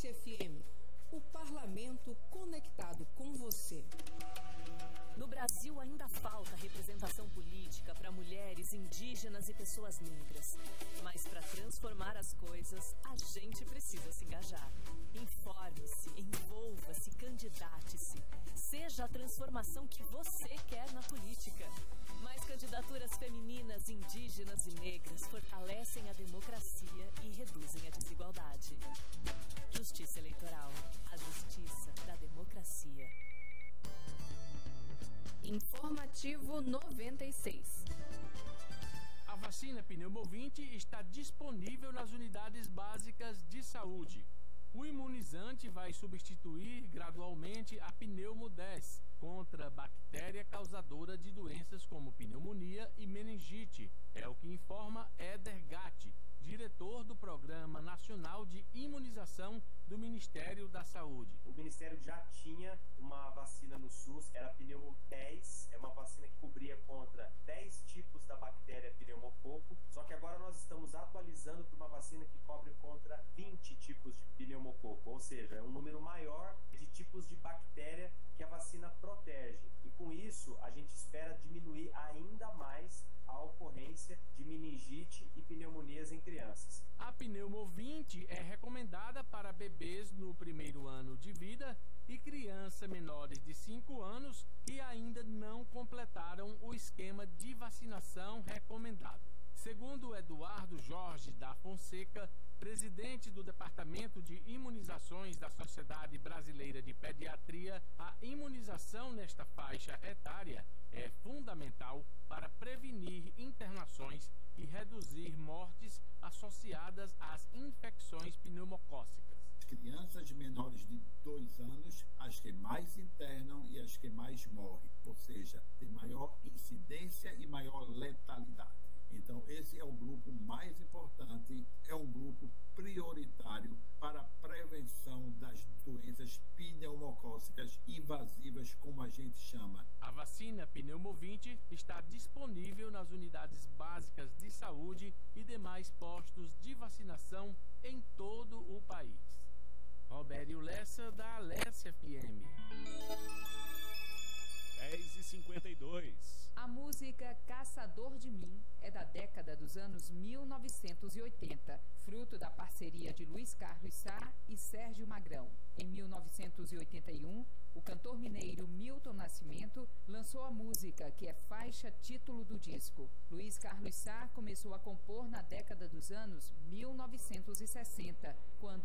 Alesse FM, o parlamento conectado com você. No Brasil ainda falta representação política para mulheres, indígenas e pessoas negras. Mas para transformar as coisas, a gente precisa se engajar. Informe-se, envolva-se, candidate-se. Seja a transformação que você quer na política. Mais candidaturas femininas, indígenas e negras fortalecem a democracia e reduzem a desigualdade. Justiça Eleitoral. A justiça da democracia. Informativo 96. A vacina Pneumovinte está disponível nas unidades básicas de saúde. O imunizante vai substituir gradualmente a pneumo 10 contra bactéria causadora de doenças como pneumonia e meningite. É o que informa Éder Gatti, diretor do Programa Nacional de Imunização do Ministério da Saúde. O Ministério já tinha uma vacina no SUS, era a pneumo 10, é uma vacina que cobria contra 10 tipos da bactéria pneumococo, só que agora nós estamos atualizando para uma vacina que cobre contra 20 tipos de pneumococo, ou seja, é um número maior de tipos de bactéria que a vacina protege. E com isso, a gente espera diminuir ainda mais a ocorrência de meningite e pneumonias em crianças. A Pneumovinte é recomendada para bebês no primeiro ano de vida e crianças menores de 5 anos que ainda não completaram o esquema de vacinação recomendado. Segundo Eduardo Jorge da Fonseca, presidente do Departamento de Imunizações da Sociedade Brasileira de Pediatria, a imunização nesta faixa etária é fundamental para prevenir internações e reduzir mortes associadas às infecções pneumocócicas. Crianças menores de 2 anos, as que mais internam e as que mais morrem, ou seja, tem maior incidência e maior letalidade. Então, esse é o grupo mais importante, é um grupo prioritário para a prevenção das doenças pneumocócicas invasivas, como a gente chama. A vacina Pneumovinte está disponível nas unidades básicas de saúde e demais postos de vacinação em todo o país. Robério Lessa, da Alesse FM. 10h52. A música Caçador de Mim é da década dos anos 1980, fruto da parceria de Luiz Carlos Sá e Sérgio Magrão. Em 1981, o cantor mineiro Milton Nascimento lançou a música, que é faixa título do disco. Luiz Carlos Sá começou a compor na década dos anos 1960, quando